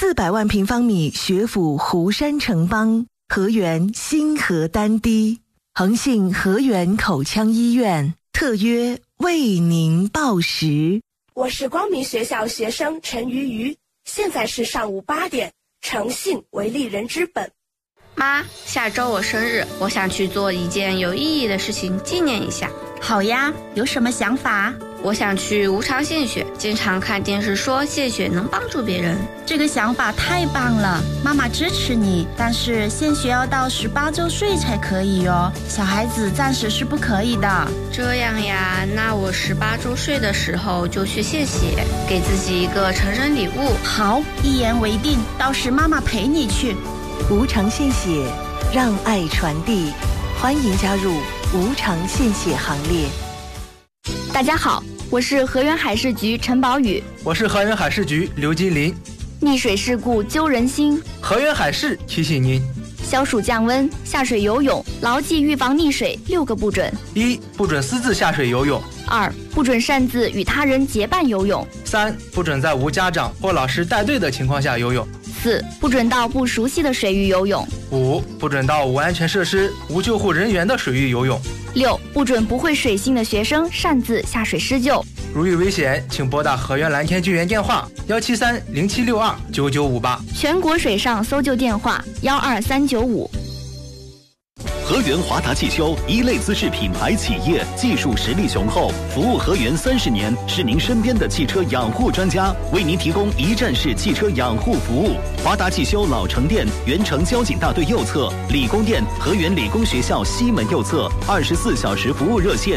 400万平方米学府湖山城邦，河源新河丹堤，恒信河源口腔医院特约为您报时。 我是光明学校学生陈瑜瑜，现在是上午8点。诚信为利人之本。 妈，下周我生日，我想去做一件有意义的事情纪念一下。 好呀，有什么想法？ 我想去无偿献血，经常看电视说献血能帮助别人。 这个想法太棒了，妈妈支持你，但是献血要到18周岁才可以哦，小孩子暂时是不可以的。 这样呀，那我18周岁的时候就去献血，给自己一个成人礼物。 好，一言为定，到时妈妈陪你去。 无偿献血，让爱传递，欢迎加入无偿献血行列。 大家好，我是河源海事局陈宝宇。 我是河源海事局刘金林。 溺水事故揪人心， 河源海事提醒您： 消暑降温，下水游泳，牢记预防溺水6个不准。 1. 不准私自下水游泳。 2. 不准擅自与他人结伴游泳。 3. 不准在无家长或老师带队的情况下游泳。 4. 不准到不熟悉的水域游泳。 5. 不准到无安全设施、无救护人员的水域游泳。 6. 不准不会水性的学生擅自下水施救。 如遇危险，请拨打河源蓝天救援电话17307629958， 全国水上搜救电话12395。 河源华达汽修一类资质品牌企业，技术实力雄厚，服务河源30年，是您身边的汽车养护专家，为您提供一站式汽车养护服务。华达汽修老城店原城交警大队右侧，理工店河源理工学校西门右侧，24小时服务热线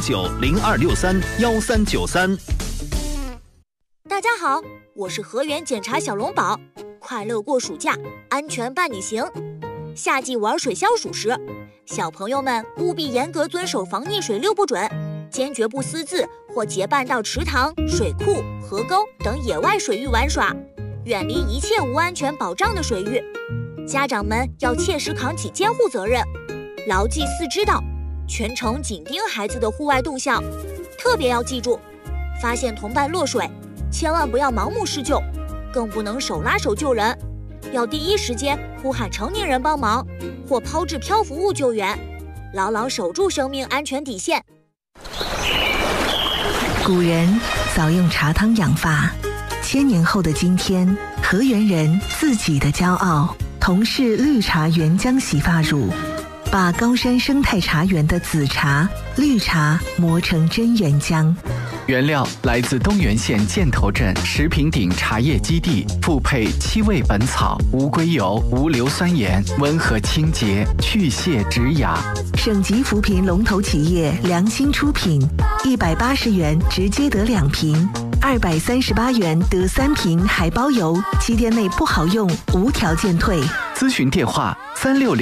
18902631393。 大家好，我是河源检查小龙宝，快乐过暑假，安全伴你行。夏季玩水消暑时，小朋友们务必严格遵守防溺水6不准，坚决不私自或结伴到池塘、水库、河沟等野外水域玩耍，远离一切无安全保障的水域。家长们要切实扛起监护责任，牢记4知道，全程紧盯孩子的户外动向。特别要记住，发现同伴落水，千万不要盲目施救，更不能手拉手救人，要第一时间呼喊成年人帮忙，或抛掷漂浮物救援，牢牢守住生命安全底线。 古人早用茶汤养发，1000年后的今天，河源人自己的骄傲，同是绿茶原浆洗发乳，把高山生态茶园的紫茶、绿茶磨成真原浆。 原料来自东源县箭头镇食品鼎茶叶基地，复配7味本草、无硅油、无硫酸盐，温和清洁，去屑止痒。 省级扶贫龙头企业良心出品，180元直接得2瓶，238元得3瓶，还包邮，7天内不好用无条件退。 咨询电话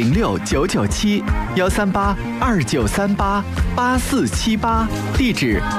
3606-997，138-2938-8478，地址